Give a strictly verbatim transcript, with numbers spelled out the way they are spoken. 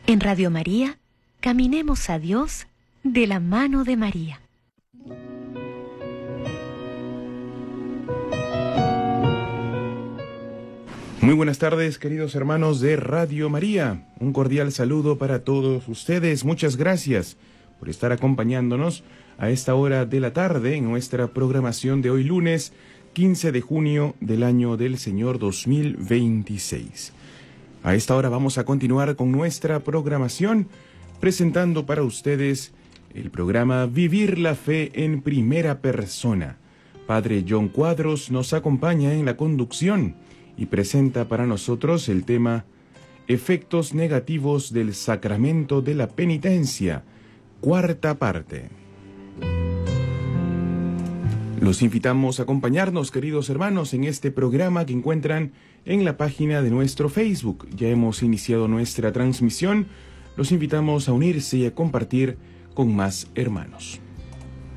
En Radio María, caminemos a Dios de la mano de María. Muy buenas tardes, queridos hermanos de Radio María. Un cordial saludo para todos ustedes. Muchas gracias por estar acompañándonos a esta hora de la tarde en nuestra programación de hoy lunes quince de junio del año del Señor dos mil veintiséis. A esta hora vamos a continuar con nuestra programación presentando para ustedes el programa Vivir la Fe en Primera Persona. Padre John Cuadros nos acompaña en la conducción y presenta para nosotros el tema Efectos negativos del sacramento de la penitencia, cuarta parte. Los invitamos a acompañarnos, queridos hermanos, en este programa que encuentran en la página de nuestro Facebook. Ya hemos iniciado nuestra transmisión. Los invitamos a unirse y a compartir con más hermanos.